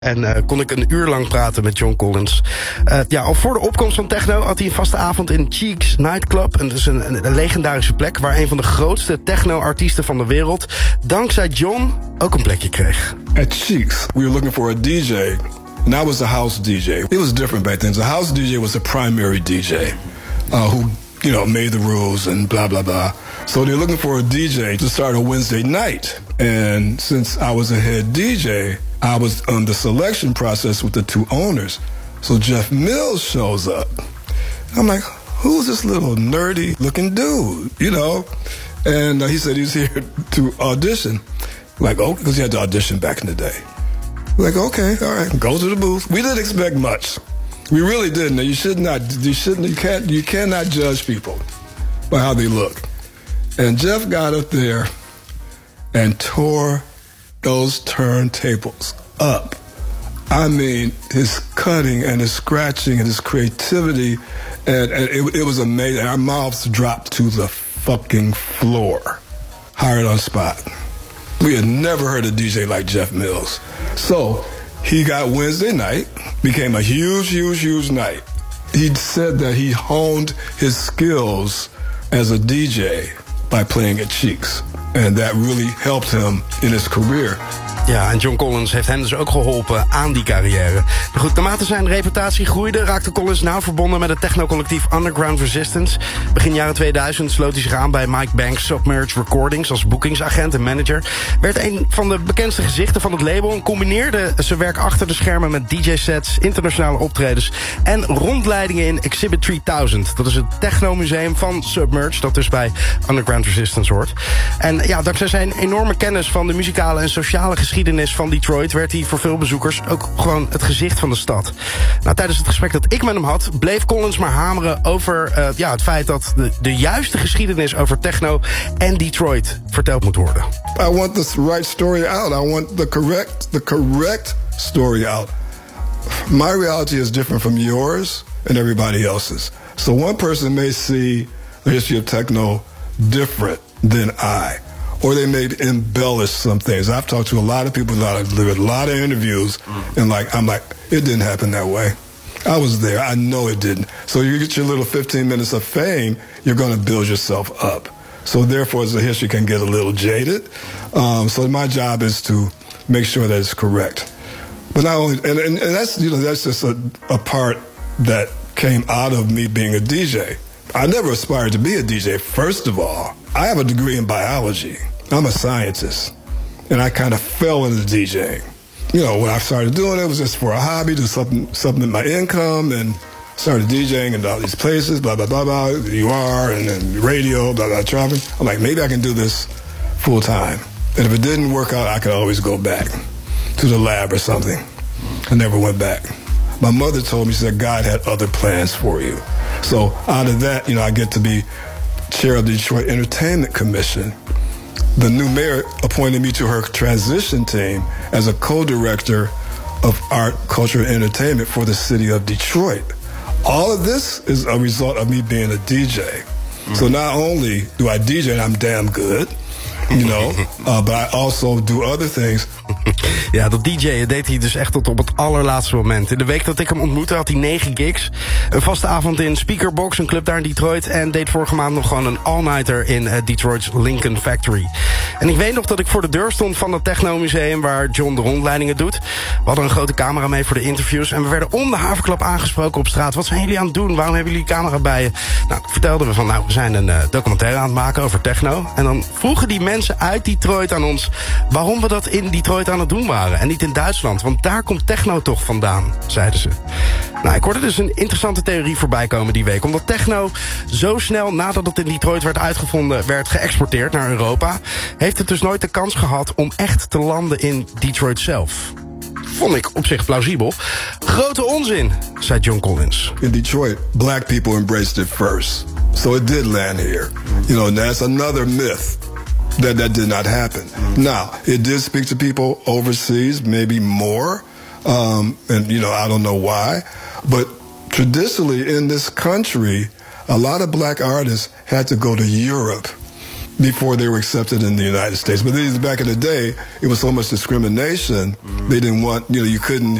En kon ik een uur lang praten met John Collins. Al voor de opkomst van techno had hij een vaste avond in Cheeks Nightclub. En dat is een legendarische plek waar een van de grootste techno-artiesten van de wereld, dankzij John, ook een plekje kreeg. At Cheeks, we were looking for a DJ. And I was the house DJ. It was different back then. The house DJ was the primary DJ who, made the rules and blah, blah, blah. So they're looking for a DJ to start a Wednesday night. And since I was a head DJ, I was on the selection process with the two owners. So Jeff Mills shows up. I'm like, who's this little nerdy looking dude, And he said he's here to audition. Like, oh, because he had to audition back in the day. Like, okay, all right, go to the booth. We didn't expect much. We really didn't. You cannot judge people by how they look. And Jeff got up there and tore those turntables up. I mean, his cutting and his scratching and his creativity, and it was amazing. Our mouths dropped to the fucking floor. Hired on spot. We had never heard a DJ like Jeff Mills. So he got Wednesday night, became a huge, huge, huge night. He said that he honed his skills as a DJ by playing at Cheeks. And that really helped him in his career. Ja, en John Collins heeft hem dus ook geholpen aan die carrière. Maar goed, naarmate zijn reputatie groeide, raakte Collins nauw verbonden met het technocollectief Underground Resistance. Begin jaren 2000 sloot hij zich aan bij Mike Banks' Submerge Recordings als boekingsagent en manager. Werd een van de bekendste gezichten van het label en combineerde zijn werk achter de schermen met DJ-sets, internationale optredens en rondleidingen in Exhibit 3000. Dat is het technomuseum van Submerge, dat dus bij Underground Resistance hoort. En ja, dankzij zijn enorme kennis van de muzikale en sociale geschiedenis van Detroit werd hij voor veel bezoekers ook gewoon het gezicht van de stad. Nou, tijdens het gesprek dat ik met hem had, bleef Collins maar hameren over het feit dat de juiste geschiedenis over techno en Detroit verteld moet worden. I want the right story out. I want the correct story out. My reality is different from yours and everybody else's. So one person may see the history of techno different than I. Or they may embellish some things. I've talked to a lot of people, a lot of interviews, and I'm like, it didn't happen that way. I was there. I know it didn't. So you get your little 15 minutes of fame, you're going to build yourself up. So therefore, the history can get a little jaded. So my job is to make sure that it's correct. But not only, and that's that's just a part that came out of me being a DJ. I never aspired to be a DJ. First of all, I have a degree in biology. I'm a scientist, and I kind of fell into DJing. When I started doing it was just for a hobby, to supplement my income, and started DJing in all these places, blah, blah, blah, blah, UR, and then radio, blah, blah, traveling. I'm like, maybe I can do this full time. And if it didn't work out, I could always go back to the lab or something. I never went back. My mother told me, she said, God had other plans for you. So out of that, I get to be chair of the Detroit Entertainment Commission. The new mayor appointed me to her transition team as a co-director of art, culture, and entertainment for the city of Detroit. All of this is a result of me being a DJ. So not only do I DJ, and I'm damn good, but I also do other things. Ja, dat DJ'en deed hij dus echt tot op het allerlaatste moment. In de week dat ik hem ontmoette had hij 9 gigs. Een vaste avond in Speakerbox, een club daar in Detroit. En deed vorige maand nog gewoon een all-nighter in Detroit's Lincoln Factory. En ik weet nog dat ik voor de deur stond van het technomuseum waar John de rondleidingen doet. We hadden een grote camera mee voor de interviews. En we werden om de haverklap aangesproken op straat. Wat zijn jullie aan het doen? Waarom hebben jullie camera bij je? Nou, vertelden we van, we zijn een documentaire aan het maken over techno. En dan vroegen die mensen uit Detroit aan ons waarom we dat in Detroit aan het doen waren en niet in Duitsland, want daar komt techno toch vandaan, zeiden ze. Nou, ik hoorde dus een interessante theorie voorbij komen die week. Omdat techno zo snel nadat het in Detroit werd uitgevonden werd geëxporteerd naar Europa, heeft het dus nooit de kans gehad om echt te landen in Detroit zelf. Vond ik op zich plausibel. Grote onzin, zei John Collins. In Detroit, black people embraced it first. So it did land here. And that's another myth. That did not happen. Now, it did speak to people overseas, maybe more, and I don't know why, but traditionally in this country, a lot of black artists had to go to Europe before they were accepted in the United States. But back in the day, it was so much discrimination. They didn't want, you couldn't